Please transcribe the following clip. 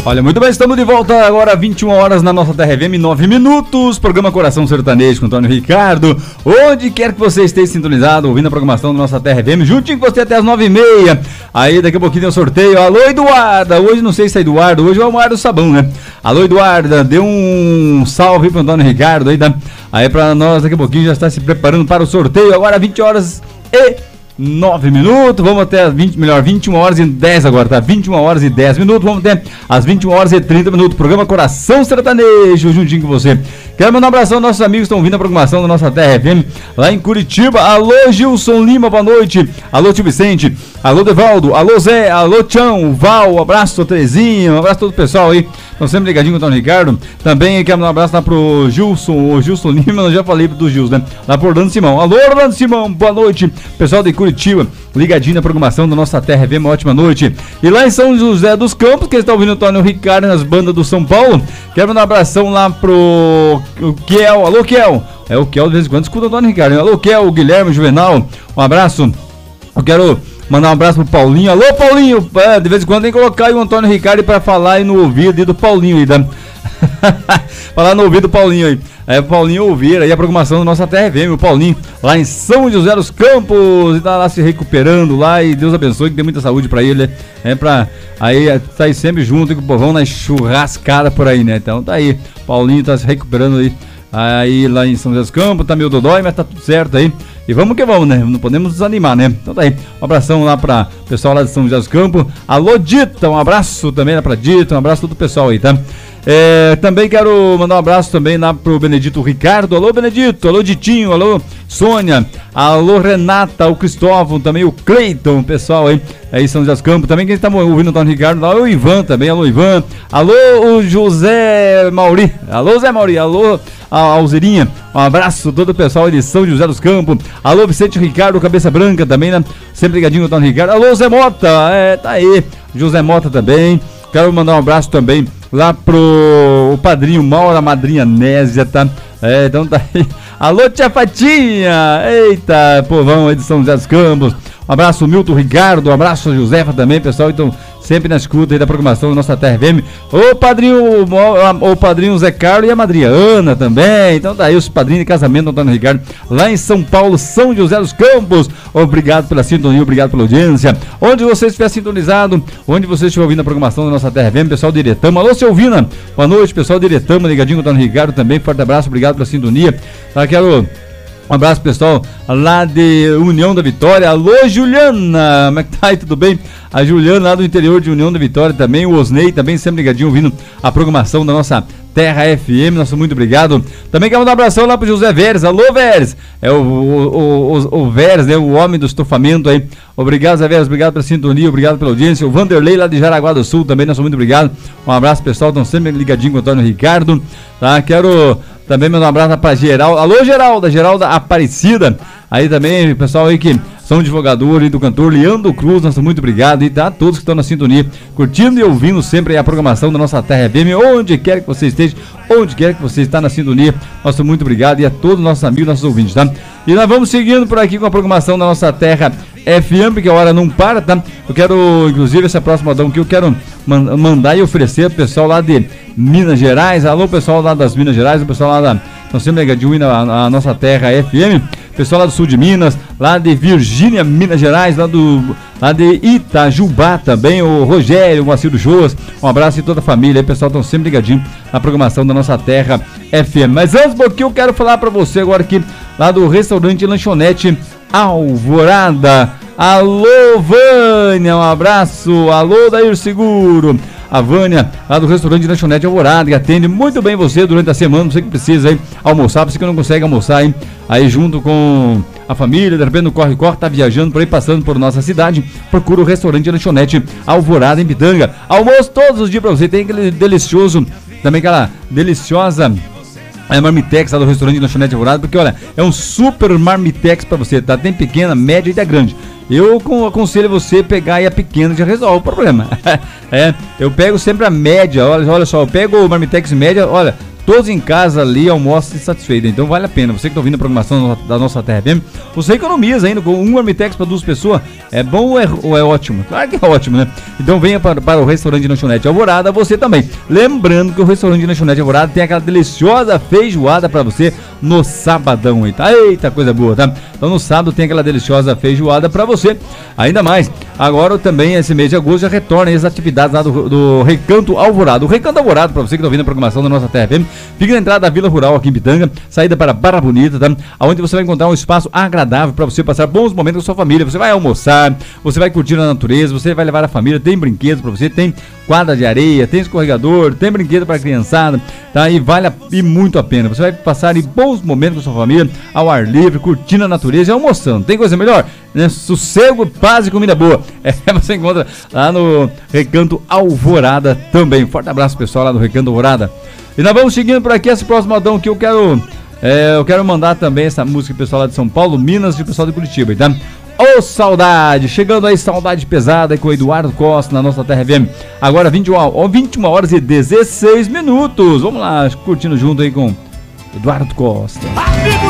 Olha, muito bem, estamos de volta agora, 21 horas na nossa Terra FM, 9 minutos, programa Coração Sertanejo com Antônio Ricardo, onde quer que você esteja sintonizado, ouvindo a programação da nossa Terra FM, juntinho com você até as 9h30, aí daqui a pouquinho tem um sorteio. Alô, Eduarda, hoje não sei se é Eduardo, hoje é o Eduardo Sabão, né? Alô, Eduarda, dê um salve pro Antônio Ricardo aí, tá? Aí pra nós, daqui a pouquinho já está se preparando para o sorteio, agora 20 horas e 9 minutos, vamos até as 21 horas e 10 agora, tá? 21 horas e 10 minutos, vamos até as 21 horas e 30 minutos, programa Coração Sertanejo, juntinho com você. Quero mandar um abração aos nossos amigos que estão ouvindo a programação da nossa Terra FM, lá em Curitiba. Alô, Gilson Lima, boa noite. Alô, Tio Vicente. Alô, Devaldo. Alô, Zé. Alô, Tião, Val, um abraço, Terezinha, um abraço a todo o pessoal aí, estão sempre ligadinho com o Antônio Ricardo. Também quero mandar um abraço lá pro Gilson, o Gilson Lima, eu já falei do Gilson, né? Lá pro Orlando Simão. Alô, Orlando Simão, boa noite. Pessoal de Curitiba, ligadinho na programação da nossa Terra FM, uma ótima noite. E lá em São José dos Campos, que está ouvindo o Antônio Ricardo nas bandas do São Paulo, quero mandar um abração lá pro Kiel. Alô, Kiel. É o Kiel, de vez em quando escuta o Antônio Ricardo. Alô, Kiel, Guilherme, Juvenal, um abraço. Eu quero mandar um abraço pro Paulinho. Alô, Paulinho, de vez em quando tem que colocar aí o Antônio Ricardo pra falar aí no ouvido aí do Paulinho aí, tá? Falar no ouvido do Paulinho aí. É o Paulinho ouvir aí a programação da nossa Terra FM, o Paulinho lá em São José dos Campos, e tá lá se recuperando lá, e Deus abençoe, que dê muita saúde pra ele, pra aí tá aí sempre junto com o povão na churrascada por aí, né? Então tá aí, Paulinho tá se recuperando aí lá em São José dos Campos, tá meio dodói, mas tá tudo certo aí. E vamos que vamos, né? Não podemos desanimar, né? Então tá aí, um abração lá pra pessoal lá de São José dos Campos. Alô, Dita, um abraço também lá pra Dita, um abraço a todo o pessoal aí, tá? Também quero mandar um abraço também lá pro Benedito Ricardo. Alô, Benedito, alô, Ditinho, alô, Sônia, alô, Renata, o Cristóvão, também o Cleiton, o pessoal aí São José dos Campos. Também quem está ouvindo o Antônio Ricardo, lá o Ivan também, alô, Ivan, alô, o José Mauri, alô, Zé Mauri, alô, a Alzeirinha, um abraço a todo o pessoal de São José dos Campos. Alô, Vicente Ricardo, Cabeça Branca também, né? Sempre ligadinho com o Antônio Ricardo. Alô, Zé Mota, tá aí, José Mota também. Quero mandar um abraço também lá pro padrinho Mauro, a madrinha Nésia, tá? Então tá aí. Alô, tia Fatinha! Eita, povão aí de São José dos Campos. Um abraço, Milton Ricardo, um abraço a Josefa também, pessoal. Então, sempre na escuta aí da programação da nossa Terra FM. O padrinho Zé Carlos e a madrinha Ana também. Então tá aí os padrinhos de casamento do Antônio Ricardo, lá em São Paulo, São José dos Campos. Obrigado pela sintonia, obrigado pela audiência. Onde você estiver sintonizado, onde você estiver ouvindo a programação da nossa Terra FM, pessoal de Iretama. Alô, seu Vina, boa noite, pessoal de Iretama, ligadinho com o Antônio Ricardo também. Forte abraço, obrigado pela sintonia. Tá, quero um abraço, pessoal, lá de União da Vitória. Alô, Juliana, como é que tá aí, tudo bem? A Juliana lá do interior de União da Vitória também, o Osnei também, sempre ligadinho, ouvindo a programação da nossa Terra FM, nosso muito obrigado. Também quero mandar um abração lá pro José Veres. Alô, Veres, é o Veres, né, o homem do estofamento aí. Obrigado, Zé Veres, obrigado pela sintonia, obrigado pela audiência. O Vanderlei lá de Jaraguá do Sul também, nosso muito obrigado. Um abraço, pessoal, estão sempre ligadinho com o Antônio Ricardo, tá? Quero também mandar um abraço para Geralda. Alô, Geralda Aparecida. Aí também, pessoal aí que são divulgadores do cantor Leandro Cruz, nosso muito obrigado. E tá, todos que estão na sintonia, curtindo e ouvindo sempre a programação da nossa Terra FM, onde quer que você esteja, onde quer que você está na sintonia, nosso muito obrigado. E a todos os nossos amigos, nossos ouvintes, tá? E nós vamos seguindo por aqui com a programação da nossa Terra FM, porque a hora não para, tá? Eu quero, inclusive, essa próxima que eu quero mandar e oferecer pro pessoal lá de Minas Gerais. Alô, pessoal lá das Minas Gerais, o pessoal lá da... Estão sempre ligadinho na nossa Terra FM. Pessoal lá do sul de Minas, lá de Virgínia, Minas Gerais, lá de Itajubá também, o Rogério, o Moacir Joas, um abraço e toda a família aí, pessoal, estão sempre ligadinho na programação da nossa Terra FM. Mas antes, porque eu quero falar pra você agora aqui, lá do restaurante Lanchonete Alvorada. Alô, Vânia, um abraço. Alô, Dair Seguro. A Vânia, lá do restaurante Lanchonete Alvorada, que atende muito bem você durante a semana, você que precisa aí almoçar, você que não consegue almoçar aí junto com a família, de repente no corre-corre, tá viajando por aí, passando por nossa cidade, procura o restaurante Lanchonete Alvorada em Pitanga. Almoço todos os dias pra você, tem aquele delicioso, também aquela deliciosa marmitex lá do restaurante Lanchonete Alvorada, porque olha, é um super marmitex pra você, tá? Tem pequena, média e da grande. Eu aconselho você pegar aí a pequena, já resolve o problema. Eu pego sempre a média, olha só, eu pego o marmitex média, olha, Todos em casa ali almoçam satisfeitos. Então vale a pena. Você que está ouvindo a programação da nossa Terra FM, você economiza ainda com um Marmitex para 2 pessoas. É bom ou é ótimo? Claro que é ótimo, né? Então venha para o restaurante Lanchonete Alvorada, você também. Lembrando que o restaurante Lanchonete Alvorada tem aquela deliciosa feijoada para você no sabadão. Eita, coisa boa, tá? Então no sábado tem aquela deliciosa feijoada para você. Ainda mais, agora também esse mês de agosto já retorna as atividades lá do Recanto Alvorada. O Recanto Alvorada, para você que está ouvindo a programação da nossa Terra FM, fica na entrada da Vila Rural aqui em Pitanga, saída para Barra Bonita, tá? Onde você vai encontrar um espaço agradável para você passar bons momentos com a sua família. Você vai almoçar, você vai curtir a natureza, você vai levar a família, tem brinquedos para você, tem quadra de areia, tem escorregador, tem brinquedo para criançada, tá? E vale muito a pena. Você vai passar em bons momentos com a sua família, ao ar livre, curtindo a natureza e almoçando. Tem coisa melhor? Né? Sossego, paz e comida boa. Você encontra lá no Recanto Alvorada também. Forte abraço, pessoal, lá do Recanto Alvorada. E nós vamos seguindo por aqui esse próximo modão que eu quero mandar também essa música pro pessoal lá de São Paulo, Minas e o pessoal de Curitiba, tá? Ô, saudade! Chegando aí, Saudade Pesada com o Eduardo Costa na nossa Terra FM. Agora 21 horas e 16 minutos. Vamos lá, curtindo junto aí com Eduardo Costa. Amigo